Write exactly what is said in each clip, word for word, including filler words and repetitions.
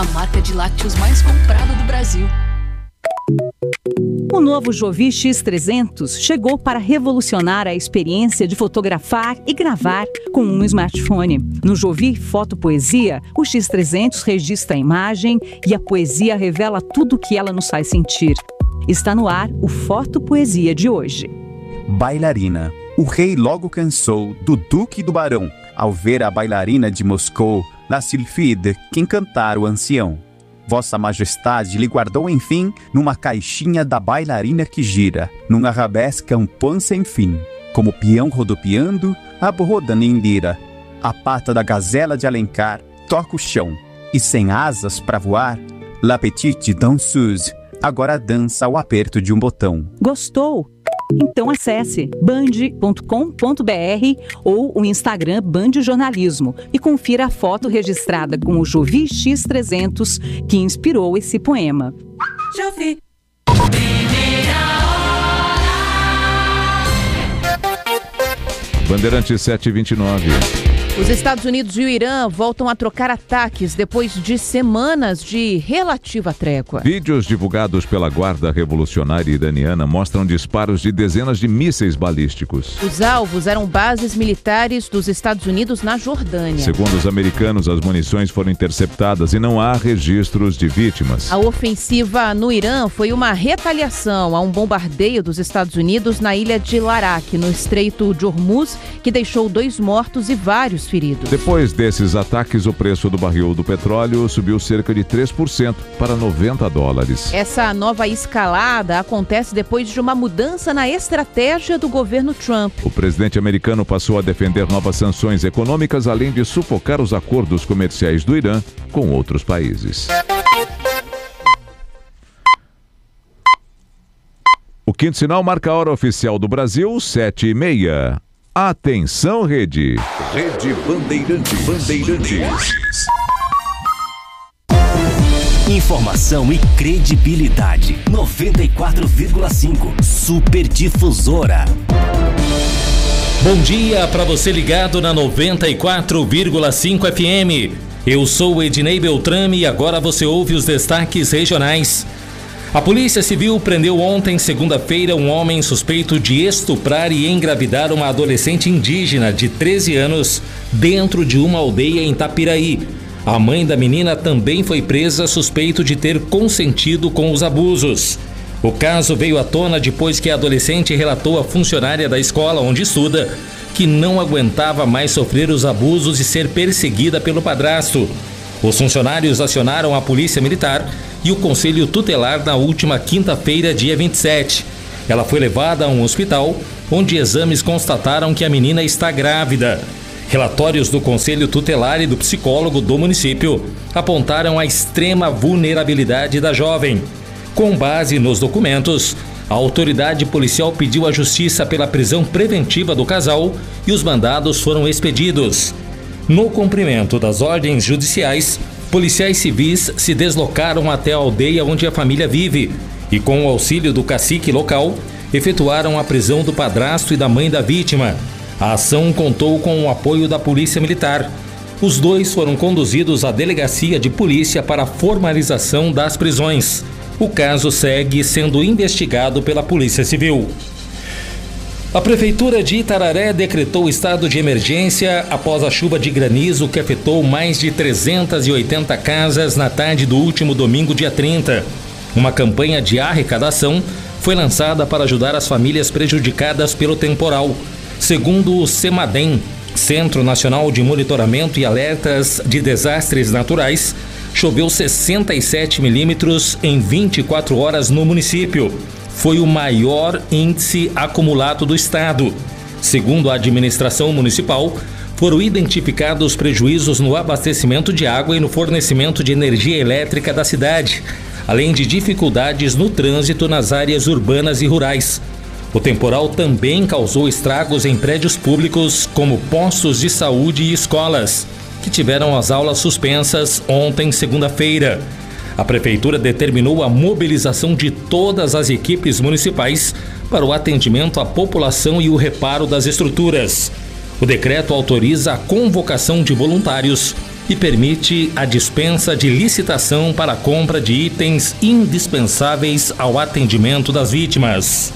marca de lácteos mais comprada do Brasil. O novo Jovi X trezentos chegou para revolucionar a experiência de fotografar e gravar com um smartphone. No Jovi Foto Poesia, o X trezentos registra a imagem e a poesia revela tudo o que ela nos faz sentir. Está no ar o Foto Poesia de hoje. Bailarina. O rei logo cansou do Duque do Barão ao ver a bailarina de Moscou, La Sylphide, que encantar o ancião. Vossa Majestade lhe guardou, enfim, numa caixinha da bailarina que gira, num arabesca um pão sem fim, como peão rodopiando, abo rodando em lira. A pata da gazela de Alencar toca o chão, e sem asas para voar, La Petite Danseuse agora dança ao aperto de um botão. Gostou? Então acesse band ponto com ponto br ou o Instagram Band Jornalismo e confira a foto registrada com o Jovi X trezentos que inspirou esse poema. Jovi. Bandeirantes sete e vinte e nove. Os Estados Unidos e o Irã voltam a trocar ataques depois de semanas de relativa trégua. Vídeos divulgados pela Guarda Revolucionária Iraniana mostram disparos de dezenas de mísseis balísticos. Os alvos eram bases militares dos Estados Unidos na Jordânia. Segundo os americanos, as munições foram interceptadas e não há registros de vítimas. A ofensiva no Irã foi uma retaliação a um bombardeio dos Estados Unidos na ilha de Larak, no Estreito de Hormuz, que deixou dois mortos e vários feridos. Depois desses ataques, o preço do barril do petróleo subiu cerca de três por cento para noventa dólares. Essa nova escalada acontece depois de uma mudança na estratégia do governo Trump. O presidente americano passou a defender novas sanções econômicas, além de sufocar os acordos comerciais do Irã com outros países. O quinto sinal marca a hora oficial do Brasil, sete e meia. Atenção, Rede. Rede Bandeirantes. Bandeirantes. Informação e credibilidade. noventa e quatro vírgula cinco. Super Difusora. Bom dia para você ligado na noventa e quatro vírgula cinco F M. Eu sou Ednei Beltrame e agora você ouve os destaques regionais. A Polícia Civil prendeu ontem, segunda-feira, um homem suspeito de estuprar e engravidar uma adolescente indígena de treze anos dentro de uma aldeia em Tapiraí. A mãe da menina também foi presa suspeito de ter consentido com os abusos. O caso veio à tona depois que a adolescente relatou à funcionária da escola onde estuda que não aguentava mais sofrer os abusos e ser perseguida pelo padrasto. Os funcionários acionaram a Polícia Militar e o Conselho Tutelar na última quinta-feira, dia vinte e sete. Ela foi levada a um hospital, onde exames constataram que a menina está grávida. Relatórios do Conselho Tutelar e do psicólogo do município apontaram a extrema vulnerabilidade da jovem. Com base nos documentos, a autoridade policial pediu à Justiça pela prisão preventiva do casal e os mandados foram expedidos. No cumprimento das ordens judiciais, policiais civis se deslocaram até a aldeia onde a família vive e, com o auxílio do cacique local, efetuaram a prisão do padrasto e da mãe da vítima. A ação contou com o apoio da Polícia Militar. Os dois foram conduzidos à delegacia de polícia para a formalização das prisões. O caso segue sendo investigado pela Polícia Civil. A Prefeitura de Itararé decretou estado de emergência após a chuva de granizo que afetou mais de trezentas e oitenta casas na tarde do último domingo, dia trinta. Uma campanha de arrecadação foi lançada para ajudar as famílias prejudicadas pelo temporal. Segundo o CEMADEM, Centro Nacional de Monitoramento e Alertas de Desastres Naturais, choveu sessenta e sete milímetros em vinte e quatro horas no município. Foi o maior índice acumulado do estado. Segundo a administração municipal, foram identificados prejuízos no abastecimento de água e no fornecimento de energia elétrica da cidade, além de dificuldades no trânsito nas áreas urbanas e rurais. O temporal também causou estragos em prédios públicos, como postos de saúde e escolas, que tiveram as aulas suspensas ontem, segunda-feira. A Prefeitura determinou a mobilização de todas as equipes municipais para o atendimento à população e o reparo das estruturas. O decreto autoriza a convocação de voluntários e permite a dispensa de licitação para a compra de itens indispensáveis ao atendimento das vítimas.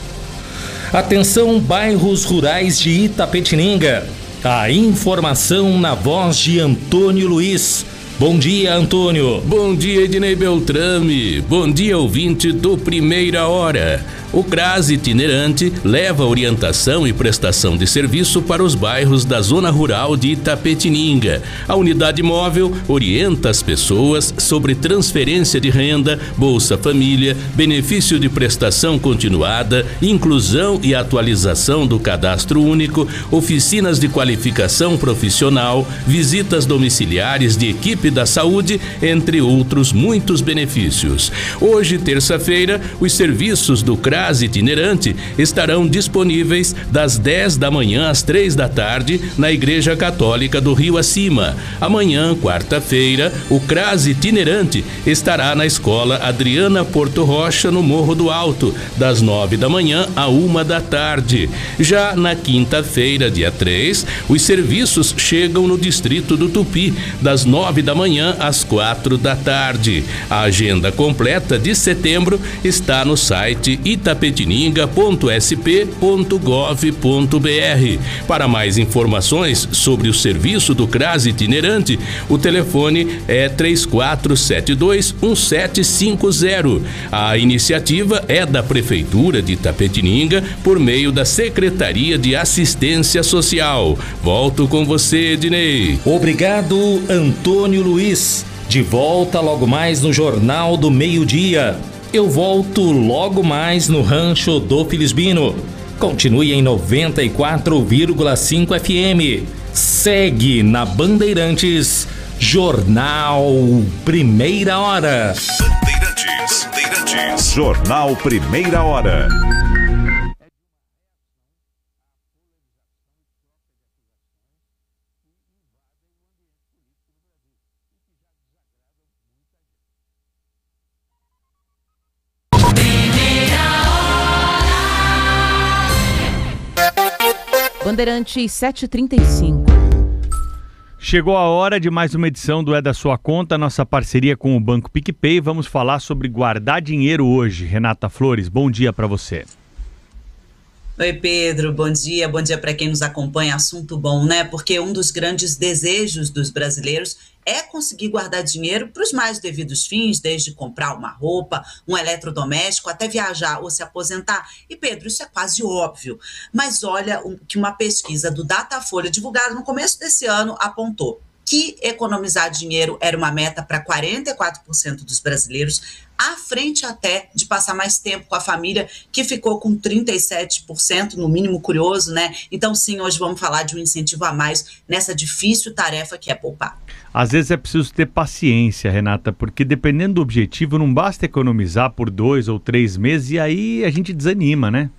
Atenção, bairros rurais de Itapetininga. A informação na voz de Antônio Luiz. Bom dia, Antônio. Bom dia, Ednei Beltrame. Bom dia, ouvinte do Primeira Hora. O CRAS itinerante leva orientação e prestação de serviço para os bairros da zona rural de Itapetininga. A unidade móvel orienta as pessoas sobre transferência de renda, Bolsa Família, benefício de prestação continuada, inclusão e atualização do cadastro único, oficinas de qualificação profissional, visitas domiciliares de equipe da saúde, entre outros muitos benefícios. Hoje, terça-feira, os serviços do CRAS itinerante estarão disponíveis das dez da manhã às três da tarde na Igreja Católica do Rio Acima. Amanhã, quarta-feira, o CRAS itinerante estará na Escola Adriana Porto Rocha, no Morro do Alto, das nove da manhã à uma da tarde. Já na quinta-feira, dia três, os serviços chegam no Distrito do Tupi, das nove da manhã às quatro da tarde. A agenda completa de setembro está no site itapetininga ponto s p ponto gov ponto b r. Para mais informações sobre o serviço do CRAS itinerante, o telefone é três quatro sete dois um sete cinco zero. A iniciativa é da Prefeitura de Itapetininga por meio da Secretaria de Assistência Social. Volto com você, Ednei. Obrigado, Antônio Luiz. De volta logo mais no Jornal do Meio-Dia. Eu volto logo mais no Rancho do Filisbino. Continue em noventa e quatro vírgula cinco F M. Segue na Bandeirantes, Jornal Primeira Hora. Bandeirantes, Bandeirantes. Jornal Primeira Hora. Bandeirantes sete e trinta e cinco. Chegou a hora de mais uma edição do É da Sua Conta, nossa parceria com o Banco PicPay. Vamos falar sobre guardar dinheiro hoje. Renata Flores, bom dia para você. Oi, Pedro, bom dia, bom dia para quem nos acompanha. Assunto bom, né? Porque um dos grandes desejos dos brasileiros é conseguir guardar dinheiro para os mais devidos fins, desde comprar uma roupa, um eletrodoméstico, até viajar ou se aposentar. E, Pedro, isso é quase óbvio. Mas olha o que uma pesquisa do Datafolha, divulgada no começo desse ano, apontou. Que economizar dinheiro era uma meta para quarenta e quatro por cento dos brasileiros, à frente até de passar mais tempo com a família, que ficou com trinta e sete por cento, no mínimo curioso, né? Então, sim, hoje vamos falar de um incentivo a mais nessa difícil tarefa que é poupar. Às vezes é preciso ter paciência, Renata, porque dependendo do objetivo, não basta economizar por dois ou três meses e aí a gente desanima, né?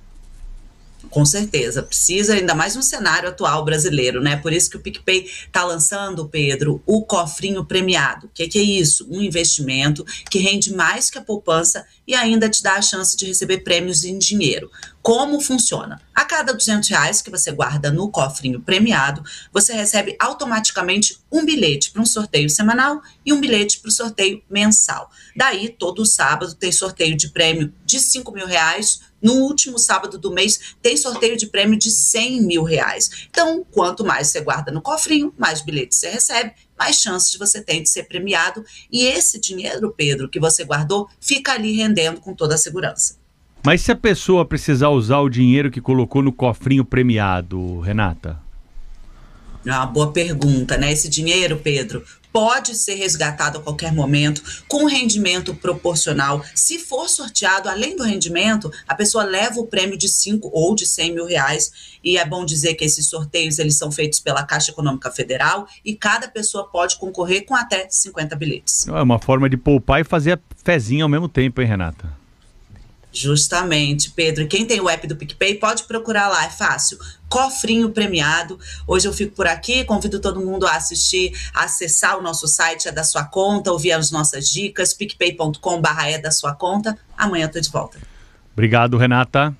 Com certeza, precisa, ainda mais no cenário atual brasileiro, né? Por isso que o PicPay está lançando, Pedro, o cofrinho premiado. O que, que é isso? Um investimento que rende mais que a poupança e ainda te dá a chance de receber prêmios em dinheiro. Como funciona? A cada duzentos reais que você guarda no cofrinho premiado, você recebe automaticamente um bilhete para um sorteio semanal e um bilhete para o sorteio mensal. Daí, todo sábado tem sorteio de prêmio de cinco mil reais. No último sábado do mês, tem sorteio de prêmio de cem mil reais. Então, quanto mais você guarda no cofrinho, mais bilhetes você recebe, mais chances você tem de ser premiado. E esse dinheiro, Pedro, que você guardou, fica ali rendendo com toda a segurança. Mas se a pessoa precisar usar o dinheiro que colocou no cofrinho premiado, Renata? É uma boa pergunta, né? Esse dinheiro, Pedro, pode ser resgatado a qualquer momento, com rendimento proporcional. Se for sorteado, além do rendimento, a pessoa leva o prêmio de cinco ou de cem mil reais. E é bom dizer que esses sorteios eles são feitos pela Caixa Econômica Federal e cada pessoa pode concorrer com até cinquenta bilhetes. É uma forma de poupar e fazer a fezinha ao mesmo tempo, hein, Renata? Justamente, Pedro. E quem tem o app do PicPay pode procurar lá, é fácil. Cofrinho premiado. Hoje eu fico por aqui, convido todo mundo a assistir, a acessar o nosso site, é da sua conta, ouvir as nossas dicas, picpay ponto com barra é da sua conta. Amanhã eu tô de volta. Obrigado, Renata.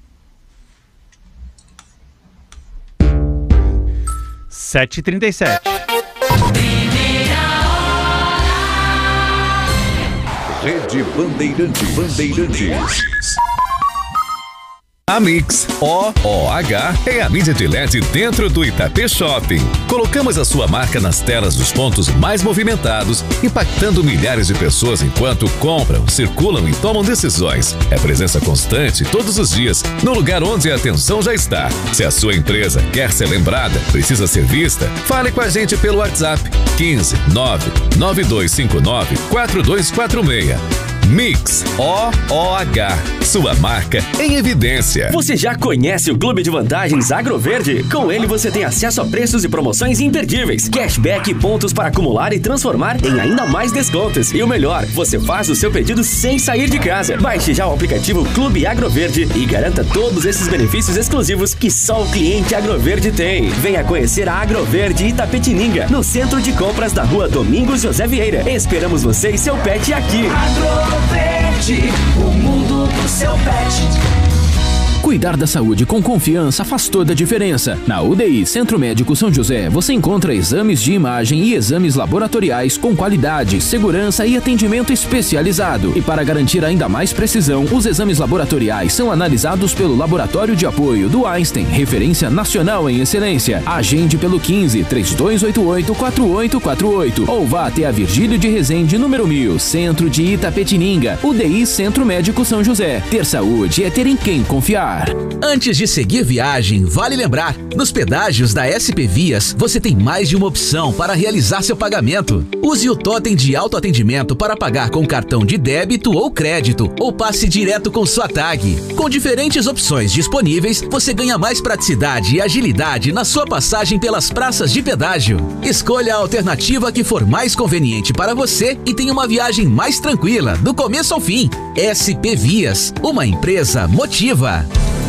sete e trinta e sete. Rede Bandeirantes. Bandeirantes. A Mix, O O H, é a mídia de L E D dentro do Itapê Shopping. Colocamos a sua marca nas telas dos pontos mais movimentados, impactando milhares de pessoas enquanto compram, circulam e tomam decisões. É presença constante todos os dias, no lugar onde a atenção já está. Se a sua empresa quer ser lembrada, precisa ser vista, fale com a gente pelo WhatsApp quinze nove nove dois cinco nove quatro dois quatro seis. Mix, O O H, sua marca em evidência. Você já conhece o Clube de Vantagens Agroverde? Com ele você tem acesso a preços e promoções imperdíveis, cashback e pontos para acumular e transformar em ainda mais descontos. E o melhor, você faz o seu pedido sem sair de casa. Baixe já o aplicativo Clube Agroverde e garanta todos esses benefícios exclusivos que só o cliente Agroverde tem. Venha conhecer a Agroverde Itapetininga, no centro de compras da rua Domingos José Vieira. Esperamos você e seu pet aqui. Agroverde, o mundo do seu pet. Cuidar da saúde com confiança faz toda a diferença. Na U D I Centro Médico São José, você encontra exames de imagem e exames laboratoriais com qualidade, segurança e atendimento especializado. E para garantir ainda mais precisão, os exames laboratoriais são analisados pelo Laboratório de Apoio do Einstein, referência nacional em excelência. Agende pelo quinze, trinta e dois oitenta e oito, quarenta e oito quarenta e oito ou vá até a Virgílio de Resende, número mil, Centro de Itapetininga. U D I Centro Médico São José. Ter saúde é ter em quem confiar. Antes de seguir viagem, vale lembrar, nos pedágios da S P Vias, você tem mais de uma opção para realizar seu pagamento. Use o totem de autoatendimento para pagar com cartão de débito ou crédito, ou passe direto com sua tag. Com diferentes opções disponíveis, você ganha mais praticidade e agilidade na sua passagem pelas praças de pedágio. Escolha a alternativa que for mais conveniente para você e tenha uma viagem mais tranquila, do começo ao fim. S P Vias, uma empresa motiva.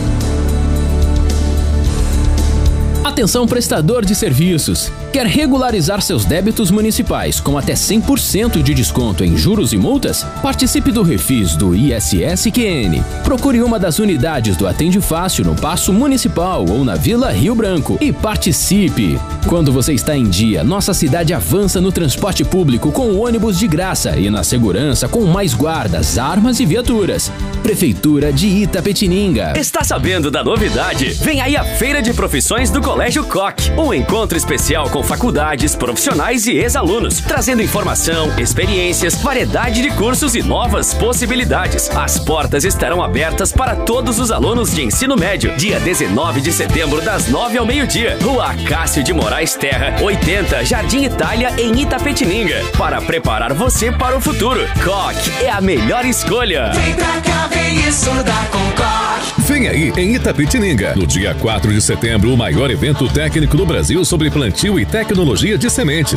Atenção, prestador de serviços. Quer regularizar seus débitos municipais com até cem por cento de desconto em juros e multas? Participe do refis do I S S Q N. Procure uma das unidades do Atende Fácil no Paço Municipal ou na Vila Rio Branco e participe. Quando você está em dia, nossa cidade avança no transporte público com ônibus de graça e na segurança com mais guardas, armas e viaturas. Prefeitura de Itapetininga. Está sabendo da novidade? Vem aí a Feira de Profissões do Colégio Koch, um encontro especial com faculdades, profissionais e ex-alunos, trazendo informação, experiências, variedade de cursos e novas possibilidades. As portas estarão abertas para todos os alunos de ensino médio, dia dezenove de setembro, das nove ao meio-dia, Rua Cássio de Moraes Terra, oitenta, Jardim Itália, em Itapetininga, para preparar você para o futuro. Koch é a melhor escolha. Vem pra cá, vem estudar com Koch. Vem aí em Itapetininga, no dia quatro de setembro, o maior evento técnico do Brasil sobre plantio e tecnologia de sementes.